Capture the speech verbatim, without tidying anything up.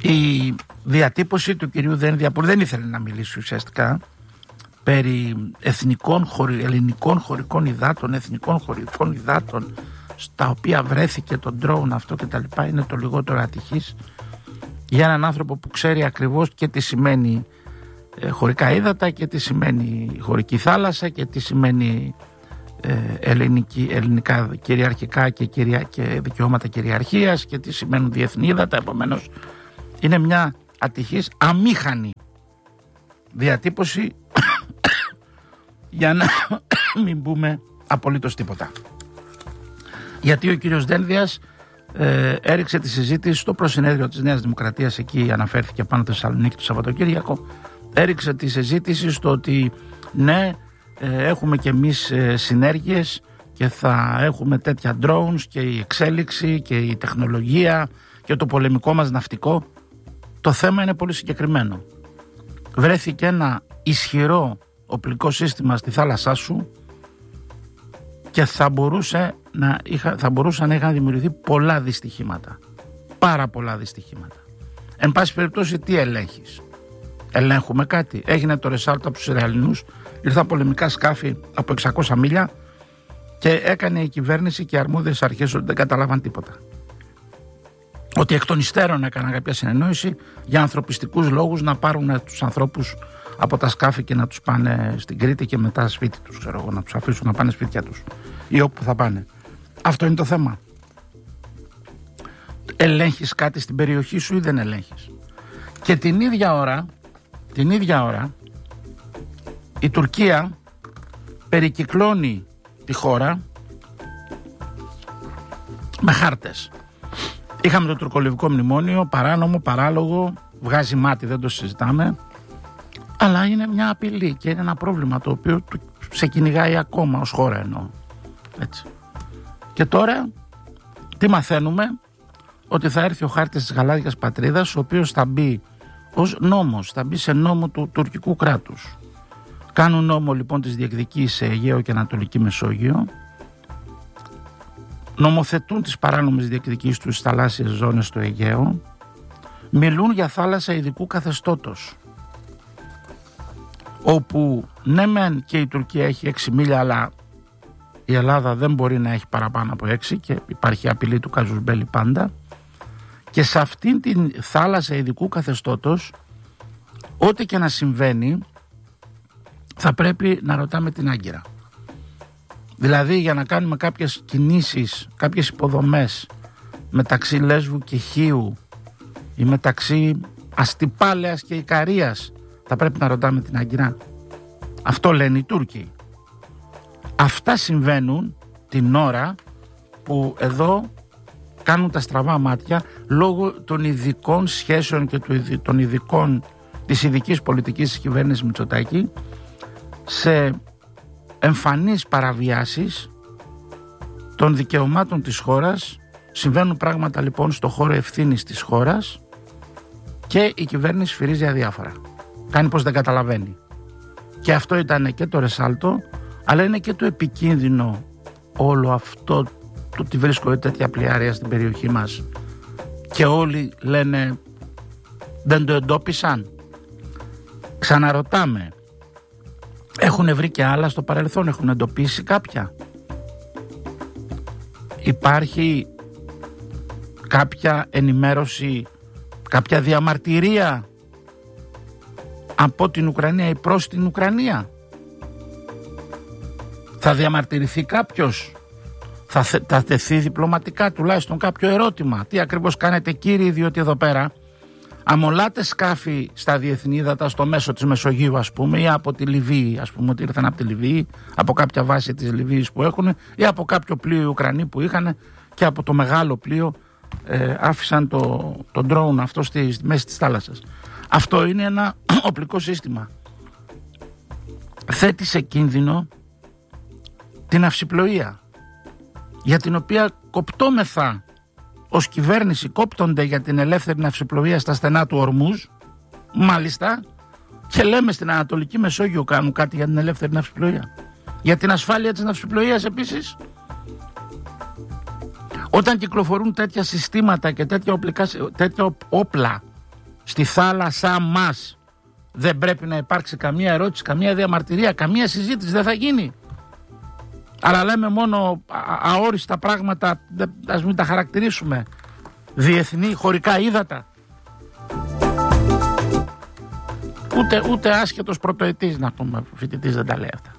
Η διατύπωση του κυρίου Δένδια, που δεν ήθελε να μιλήσει ουσιαστικά περί εθνικών, ελληνικών χωρικών υδάτων, εθνικών χωρικών υδάτων στα οποία βρέθηκε το ντρόουν αυτό και τα λοιπά, είναι το λιγότερο ατυχής για έναν άνθρωπο που ξέρει ακριβώς και τι σημαίνει ε, χωρικά ύδατα και τι σημαίνει χωρική θάλασσα και τι σημαίνει ε, ελληνική, ελληνικά κυριαρχικά και, κυρια, και δικαιώματα κυριαρχίας και τι σημαίνουν διεθνή ύδατα. Επομένως είναι μια ατυχής αμήχανη διατύπωση για να μην πούμε απολύτως τίποτα. Γιατί ο κύριος Δένδιας ε, έριξε τη συζήτηση στο προσυνέδριο της Νέας Δημοκρατίας, εκεί αναφέρθηκε πάνω στη Θεσσαλονίκη το Σαββατοκύριακο, έριξε τη συζήτηση στο ότι ναι, ε, έχουμε και εμείς ε, συνέργειες και θα έχουμε τέτοια drones και η εξέλιξη και η τεχνολογία και το πολεμικό μας ναυτικό. Το θέμα είναι πολύ συγκεκριμένο. Βρέθηκε ένα ισχυρό οπλικό σύστημα στη θάλασσά σου και θα, μπορούσε να είχα, θα μπορούσαν να είχαν δημιουργηθεί πολλά δυστυχήματα. Πάρα πολλά δυστυχήματα. Εν πάση περιπτώσει, τι ελέγχεις? Ελέγχουμε κάτι? Έγινε το ρεσάλτο από τους Ισραηλινούς, ήρθαν πολεμικά σκάφη από εξακόσια μίλια και έκανε η κυβέρνηση και οι αρμόδιες αρχές ότι δεν καταλάβαν τίποτα. Ότι εκ των υστέρων έκαναν κάποια συνεννόηση για ανθρωπιστικούς λόγους να πάρουν τους ανθρώπους από τα σκάφη και να τους πάνε στην Κρήτη και μετά σπίτι τους, ξέρω εγώ, να τους αφήσουν να πάνε σπίτια τους ή όπου θα πάνε. Αυτό είναι το θέμα. Ελέγχεις κάτι στην περιοχή σου ή δεν ελέγχεις? Και την ίδια ώρα, την ίδια ώρα η Τουρκία περικυκλώνει τη χώρα με χάρτες. Είχαμε το τουρκολιβικό μνημόνιο, παράνομο, παράλογο, βγάζει μάτι, δεν το συζητάμε, αλλά είναι μια απειλή και είναι ένα πρόβλημα το οποίο σε κυνηγάει ακόμα ως χώρα, εννοώ. Έτσι. Και τώρα τι μαθαίνουμε? Ότι θα έρθει ο χάρτης της γαλάζιας πατρίδας, ο οποίος θα μπει ως νόμος, θα μπει σε νόμο του τουρκικού κράτους. Κάνουν νόμο λοιπόν της διεκδικής σε Αιγαίο και Ανατολική Μεσόγειο, νομοθετούν τις παράνομες διεκδικήσεις τους στις θαλάσσιες ζώνες στο Αιγαίο, μιλούν για θάλασσα ειδικού καθεστώτος, όπου ναι μεν και η Τουρκία έχει έξι μίλια, αλλά η Ελλάδα δεν μπορεί να έχει παραπάνω από έξι και υπάρχει απειλή του Καζουσμπέλη πάντα. Και σε αυτήν την θάλασσα ειδικού καθεστώτος, ό,τι και να συμβαίνει, θα πρέπει να ρωτάμε την Άγκυρα. Δηλαδή για να κάνουμε κάποιες κινήσεις, κάποιες υποδομές μεταξύ Λέσβου και Χίου ή μεταξύ Αστυπάλαιας και Ικαρίας, θα πρέπει να ρωτάμε την Άγκυρα. Αυτό λένε οι Τούρκοι. Αυτά συμβαίνουν την ώρα που εδώ κάνουν τα στραβά μάτια λόγω των ειδικών σχέσεων και των ειδικών, της ειδικής πολιτικής της κυβέρνησης Μητσοτάκη, σε εμφανείς παραβιάσεις των δικαιωμάτων της χώρας. Συμβαίνουν πράγματα λοιπόν στο χώρο ευθύνης της χώρας και η κυβέρνηση σφυρίζει αδιάφορα. Κάνει πως δεν καταλαβαίνει. Και αυτό ήταν και το ρεσάλτο, αλλά είναι και το επικίνδυνο όλο αυτό το ότι βρίσκονται τέτοια πλοιάρια στην περιοχή μας και όλοι λένε δεν το εντόπισαν. Ξαναρωτάμε, έχουν βρει και άλλα στο παρελθόν, έχουν εντοπίσει κάποια? Υπάρχει κάποια ενημέρωση, κάποια διαμαρτυρία από την Ουκρανία ή προς την Ουκρανία? Θα διαμαρτυρηθεί κάποιος? Θα, θε, θα τεθεί διπλωματικά τουλάχιστον κάποιο ερώτημα? Τι ακριβώς κάνετε κύριοι, διότι εδώ πέρα αμολάτε σκάφη στα διεθνή ύδατα στο μέσο της Μεσογείου, ας πούμε, ή από τη Λιβύη, ας πούμε ότι ήρθαν από τη Λιβύη, από κάποια βάση της Λιβύης που έχουν, ή από κάποιο πλοίο οι Ουκρανοί που είχαν και από το μεγάλο πλοίο ε, άφησαν το, το drone αυτό στη, στη μέση της θάλασσας. Αυτό είναι ένα οπλικό σύστημα. Θέτει σε κίνδυνο την αυσιπλοεία, για την οποία κοπτόμεθα ως κυβέρνηση, κόπτονται για την ελεύθερη ναυσιπλοεία στα στενά του Ορμούζ, μάλιστα, και λέμε στην Ανατολική Μεσόγειο κάνουν κάτι για την ελεύθερη ναυσιπλοεία. Για την ασφάλεια της ναυσιπλοείας επίσης. Όταν κυκλοφορούν τέτοια συστήματα και τέτοια, οπλικά, τέτοια όπλα στη θάλασσά μας δεν πρέπει να υπάρξει καμία ερώτηση, καμία διαμαρτυρία, καμία συζήτηση, δεν θα γίνει. Αλλά λέμε μόνο α, αόριστα πράγματα, ας μην τα χαρακτηρίσουμε. Διεθνή χωρικά ύδατα. Ούτε, ούτε άσχετος πρωτοετής, να πούμε, φοιτητής δεν τα λέει αυτά.